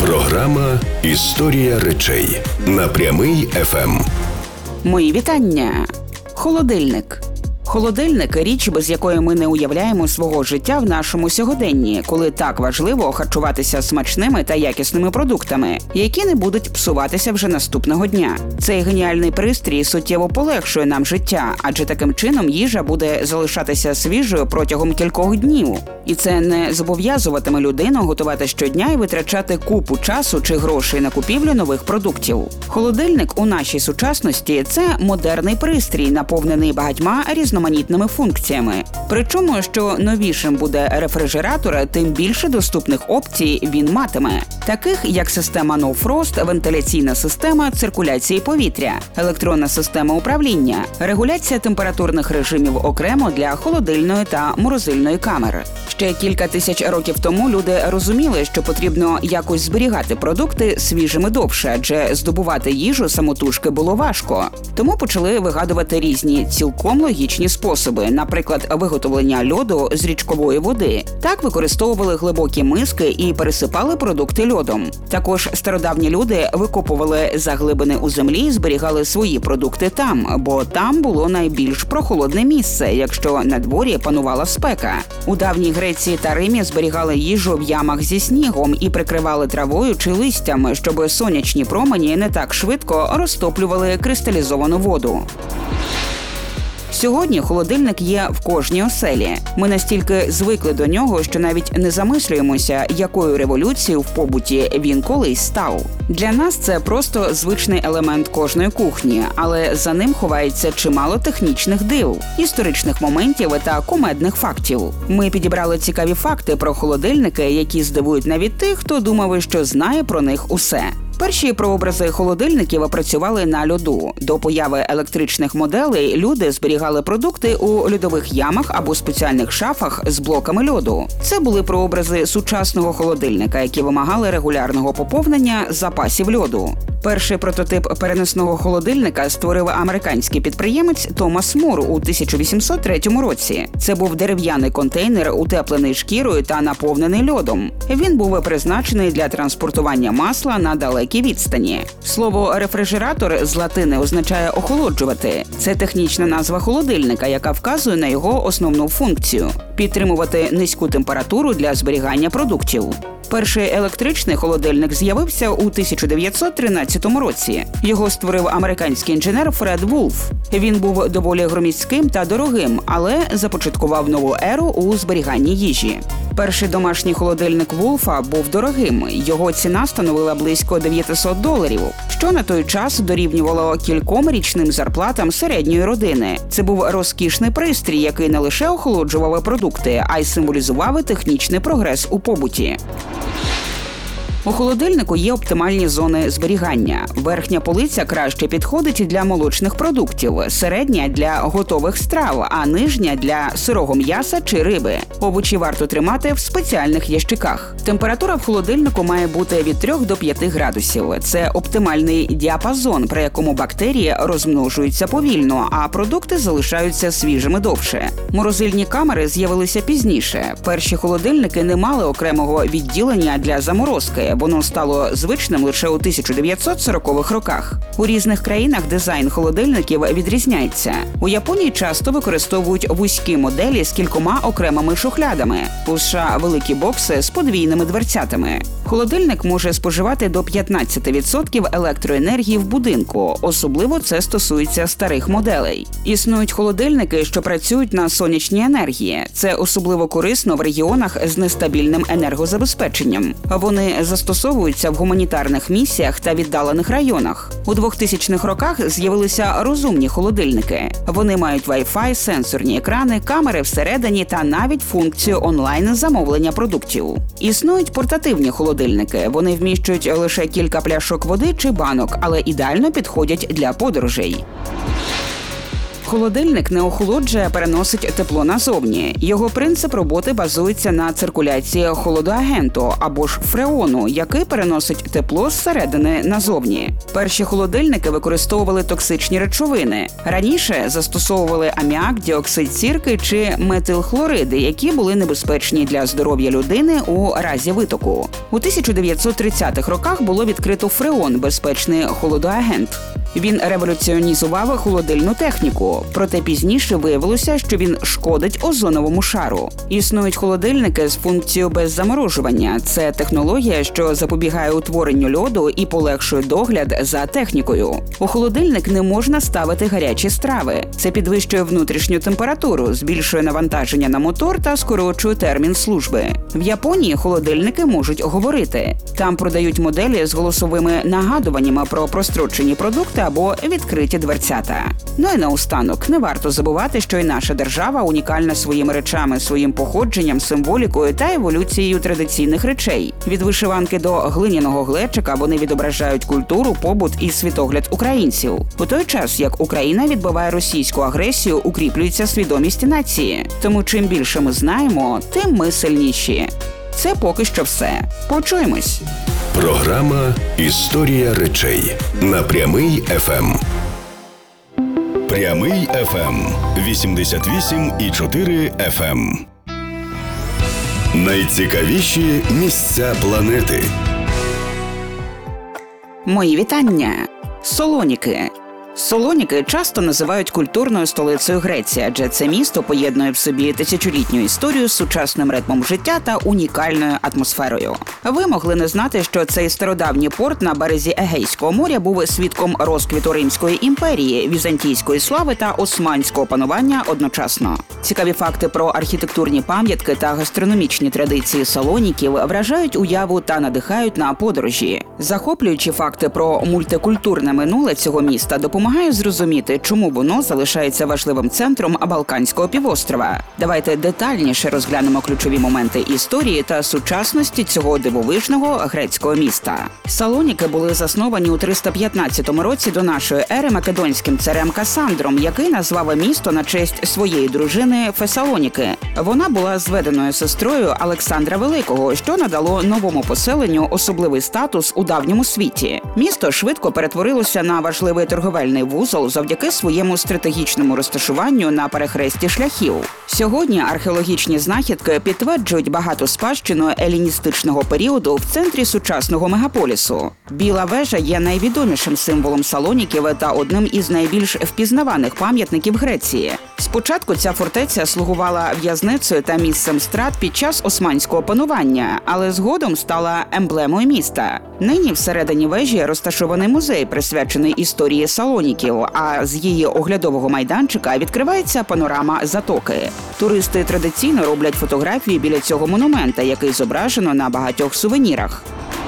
Програма «Історія речей» на Прямий ФМ. Мої вітання. Холодильник. Холодильник – річ, без якої ми не уявляємо свого життя в нашому сьогоденні, коли так важливо харчуватися смачними та якісними продуктами, які не будуть псуватися вже наступного дня. Цей геніальний пристрій суттєво полегшує нам життя, адже таким чином їжа буде залишатися свіжою протягом кількох днів. І це не зобов'язуватиме людину готувати щодня і витрачати купу часу чи грошей на купівлю нових продуктів. Холодильник у нашій сучасності – це модерний пристрій, наповнений багатьма різноманітними функціями. Причому, що новішим буде рефрижератор, тим більше доступних опцій він матиме. Таких, як система No Frost, вентиляційна система циркуляції повітря, електронна система управління, регуляція температурних режимів окремо для холодильної та морозильної камер. Ще кілька тисяч років тому люди розуміли, що потрібно якось зберігати продукти свіжими довше, адже здобувати їжу самотужки було важко. Тому почали вигадувати різні цілком логічні способи, наприклад, виготовлення льоду з річкової води. Так використовували глибокі миски і пересипали продукти льодом. Також стародавні люди викопували заглибини у землі і зберігали свої продукти там, бо там було найбільш прохолодне місце, якщо на дворі панувала спека. У давній Греції та Римі зберігали їжу в ямах зі снігом і прикривали травою чи листям, щоб сонячні промені не так швидко розтоплювали кристалізовану воду. Сьогодні холодильник є в кожній оселі. Ми настільки звикли до нього, що навіть не замислюємося, якою революцією в побуті він колись став. Для нас це просто звичний елемент кожної кухні, але за ним ховається чимало технічних див, історичних моментів та кумедних фактів. Ми підібрали цікаві факти про холодильники, які здивують навіть тих, хто думав, що знає про них усе. Перші прообрази холодильників працювали на льоду. До появи електричних моделей люди зберігали продукти у льодових ямах або спеціальних шафах з блоками льоду. Це були прообрази сучасного холодильника, які вимагали регулярного поповнення запасів льоду. Перший прототип переносного холодильника створив американський підприємець Томас Мур у 1803 році. Це був дерев'яний контейнер, утеплений шкірою та наповнений льодом. Він був призначений для транспортування масла на далекій відстані. Слово «рефрижератор» з латини означає «охолоджувати». Це технічна назва холодильника, яка вказує на його основну функцію – підтримувати низьку температуру для зберігання продуктів. Перший електричний холодильник з'явився у 1913 році. Його створив американський інженер Фред Вулф. Він був доволі громіздким та дорогим, але започаткував нову еру у зберіганні їжі. Перший домашній холодильник Вулфа був дорогим. Його ціна становила близько $900, що на той час дорівнювало кільком річним зарплатам середньої родини. Це був розкішний пристрій, який не лише охолоджував продукти, а й символізував технічний прогрес у побуті. У холодильнику є оптимальні зони зберігання. Верхня полиця краще підходить для молочних продуктів, середня – для готових страв, а нижня – для сирого м'яса чи риби. Овочі варто тримати в спеціальних ящиках. Температура в холодильнику має бути від 3 до 5 градусів. Це оптимальний діапазон, при якому бактерії розмножуються повільно, а продукти залишаються свіжими довше. Морозильні камери з'явилися пізніше. Перші холодильники не мали окремого відділення для заморозки. Воно стало звичним лише у 1940-х роках. У різних країнах дизайн холодильників відрізняється. У Японії часто використовують вузькі моделі з кількома окремими шухлядами. У США – великі бокси з подвійними дверцятами. Холодильник може споживати до 15% електроенергії в будинку. Особливо це стосується старих моделей. Існують холодильники, що працюють на сонячній енергії. Це особливо корисно в регіонах з нестабільним енергозабезпеченням. Вони застосовуються в гуманітарних місіях та віддалених районах. У 2000-х роках з'явилися розумні холодильники. Вони мають Wi-Fi, сенсорні екрани, камери всередині та навіть функцію онлайн-замовлення продуктів. Існують портативні холодильники. Вони вміщують лише кілька пляшок води чи банок, але ідеально підходять для подорожей. Холодильник не охолоджує, а переносить тепло назовні. Його принцип роботи базується на циркуляції холодоагенту або ж фреону, який переносить тепло зсередини назовні. Перші холодильники використовували токсичні речовини. Раніше застосовували аміак, діоксид сірки чи метилхлориди, які були небезпечні для здоров'я людини у разі витоку. У 1930-х роках було відкрито фреон – безпечний холодоагент. Він революціонізував холодильну техніку, проте пізніше виявилося, що він шкодить озоновому шару. Існують холодильники з функцією беззаморожування. Це технологія, що запобігає утворенню льоду і полегшує догляд за технікою. У холодильник не можна ставити гарячі страви. Це підвищує внутрішню температуру, збільшує навантаження на мотор та скорочує термін служби. В Японії холодильники можуть говорити. Там продають моделі з голосовими нагадуваннями про прострочені продукти або відкриті дверцята. Ну і наостанок, не варто забувати, що і наша держава унікальна своїми речами, своїм походженням, символікою та еволюцією традиційних речей. Від вишиванки до глиняного глечика вони відображають культуру, побут і світогляд українців. У той час, як Україна відбиває російську агресію, укріплюється свідомість нації. Тому чим більше ми знаємо, тим ми сильніші. Це поки що все. Почуємось. Програма «Історія речей» на Прямий ФМ. Прямий ФМ. 88,4 ФМ. Найцікавіші місця планети. Мої вітання. Салоніки. Салоніки часто називають культурною столицею Греції, адже це місто поєднує в собі тисячолітню історію з сучасним ритмом життя та унікальною атмосферою. Ви могли не знати, що цей стародавній порт на березі Егейського моря був свідком розквіту Римської імперії, візантійської слави та османського панування одночасно. Цікаві факти про архітектурні пам'ятки та гастрономічні традиції Салоніків вражають уяву та надихають на подорожі. Захоплюючі факти про мультикультурне минуле цього міста допомагають зрозуміти, чому воно залишається важливим центром Балканського півострова. Давайте детальніше розглянемо ключові моменти історії та сучасності цього дивовижного грецького міста. Салоніки були засновані у 315 році до нашої ери македонським царем Касандром, який назвав місто на честь своєї дружини Фесалоніки. Вона була зведеною сестрою Олександра Великого, що надало новому поселенню особливий статус у давньому світі. Місто швидко перетворилося на важливий торговельний вузол завдяки своєму стратегічному розташуванню на перехресті шляхів. Сьогодні археологічні знахідки підтверджують багату спадщину еліністичного періоду в центрі сучасного мегаполісу. Біла вежа є найвідомішим символом Салоніків та одним із найбільш впізнаваних пам'ятників Греції. Спочатку ця фортеця слугувала в'язницею та місцем страт під час османського панування, але згодом стала емблемою міста. Нині всередині вежі розташований музей, присвячений історії Салоніків, а з її оглядового майданчика відкривається панорама затоки. Туристи традиційно роблять фотографії біля цього монумента, який зображено на багатьох сувенірах.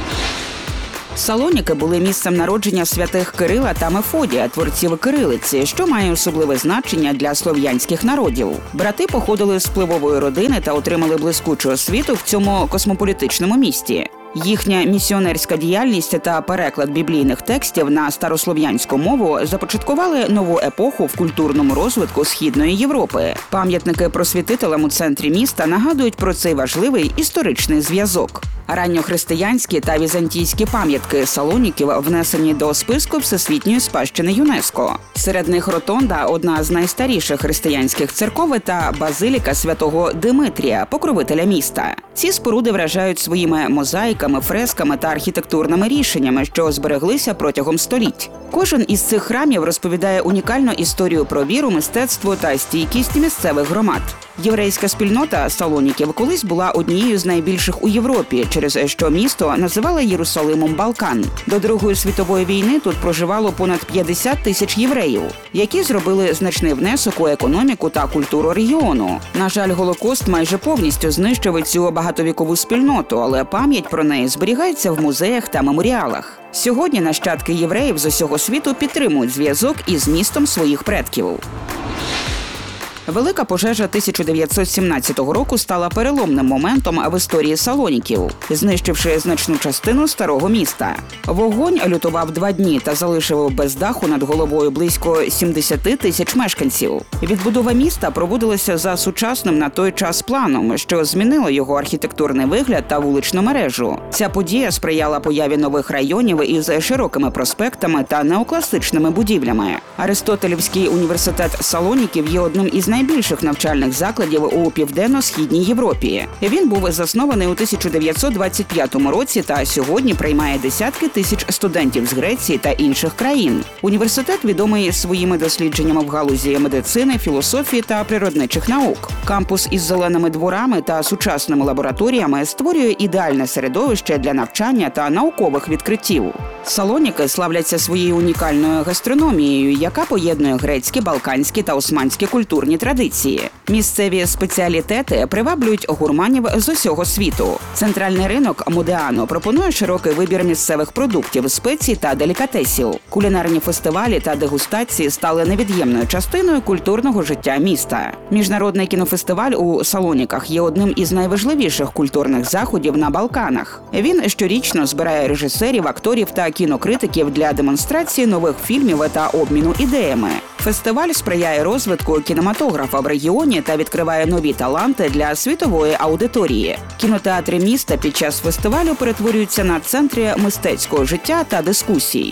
Салоніки були місцем народження святих Кирила та Мефодія, творців кирилиці, що має особливе значення для слов'янських народів. Брати походили з впливової родини та отримали блискучу освіту в цьому космополітичному місті. Їхня місіонерська діяльність та переклад біблійних текстів на старослов'янську мову започаткували нову епоху в культурному розвитку Східної Європи. Пам'ятники просвітителям у центрі міста нагадують про цей важливий історичний зв'язок. Ранньохристиянські та візантійські пам'ятки Салоніків внесені до списку Всесвітньої спадщини ЮНЕСКО. Серед них Ротонда – одна з найстаріших християнських церков, та базиліка святого Димитрія, покровителя міста. Ці споруди вражають своїми мозаїками, фресками та архітектурними рішеннями, що збереглися протягом століть. Кожен із цих храмів розповідає унікальну історію про віру, мистецтво та стійкість місцевих громад. Єврейська спільнота Салоніків колись була однією з найбільших у Європі, через що місто називали Єрусалимом Балкан. До Другої світової війни тут проживало понад 50 тисяч євреїв, які зробили значний внесок у економіку та культуру регіону. На жаль, Голокост майже повністю знищив цю багатовікову спільноту, але пам'ять про неї зберігається в музеях та меморіалах. Сьогодні нащадки євреїв з усього світу підтримують зв'язок із містом своїх предків. Велика пожежа 1917 року стала переломним моментом в історії Салоніків, знищивши значну частину старого міста. Вогонь лютував 2 дні та залишив без даху над головою близько 70 тисяч мешканців. Відбудова міста проводилася за сучасним на той час планом, що змінило його архітектурний вигляд та вуличну мережу. Ця подія сприяла появі нових районів із широкими проспектами та неокласичними будівлями. Аристотелівський університет Салоніків є одним із найбільших навчальних закладів у Південно-Східній Європі. Він був заснований у 1925 році та сьогодні приймає десятки тисяч студентів з Греції та інших країн. Університет відомий своїми дослідженнями в галузі медицини, філософії та природничих наук. Кампус із зеленими дворами та сучасними лабораторіями створює ідеальне середовище для навчання та наукових відкриттів. Салоніки славляться своєю унікальною гастрономією, яка поєднує грецькі, балканські та османські культурні традиції. Місцеві спеціалітети приваблюють гурманів з усього світу. Центральний ринок Модеано пропонує широкий вибір місцевих продуктів, спецій та делікатесів. Кулінарні фестивалі та дегустації стали невід'ємною частиною культурного життя міста. Міжнародний кінофестиваль у Салоніках є одним із найважливіших культурних заходів на Балканах. Він щорічно збирає режисерів, акторів та кінокритиків для демонстрації нових фільмів та обміну ідеями. Фестиваль сприяє розвитку кінематографа в регіоні та відкриває нові таланти для світової аудиторії. Кінотеатри міста під час фестивалю перетворюються на центри мистецького життя та дискусій.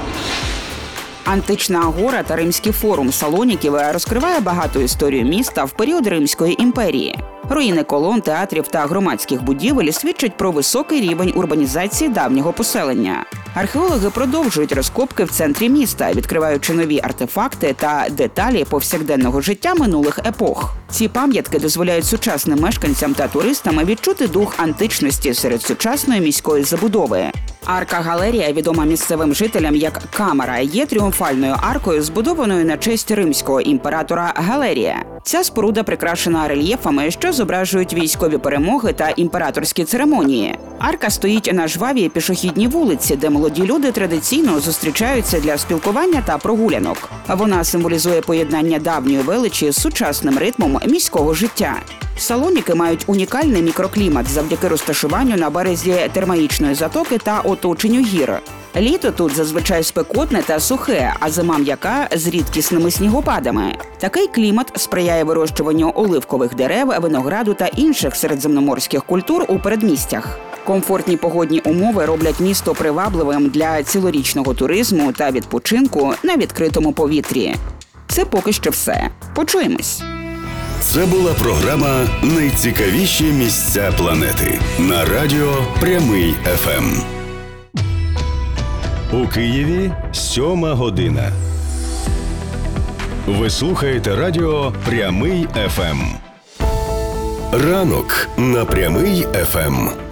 Антична Агора та Римський форум Салоніків розкриває багату історію міста в період Римської імперії. Руїни колон, театрів та громадських будівель свідчать про високий рівень урбанізації давнього поселення. Археологи продовжують розкопки в центрі міста, відкриваючи нові артефакти та деталі повсякденного життя минулих епох. Ці пам'ятки дозволяють сучасним мешканцям та туристам відчути дух античності серед сучасної міської забудови. Арка-галерія, відома місцевим жителям як Камера, є тріумфальною аркою, збудованою на честь римського імператора Галерія. Ця споруда прикрашена рельєфами, що зображують військові перемоги та імператорські церемонії. Арка стоїть на жвавій пішохідній вулиці, де молоді люди традиційно зустрічаються для спілкування та прогулянок. Вона символізує поєднання давньої величі з сучасним ритмом міського життя. Салоніки мають унікальний мікроклімат завдяки розташуванню на березі термаїчної затоки та оточенню гір. Літо тут зазвичай спекотне та сухе, а зима м'яка з рідкісними снігопадами. Такий клімат сприяє вирощуванню оливкових дерев, винограду та інших середземноморських культур у передмістях. Комфортні погодні умови роблять місто привабливим для цілорічного туризму та відпочинку на відкритому повітрі. Це поки що все. Почуємось! Це була програма «Найцікавіші місця планети» на радіо «Прямий ФМ». У Києві 7 година. Ви слухаєте радіо «Прямий ФМ». Ранок на «Прямий ФМ».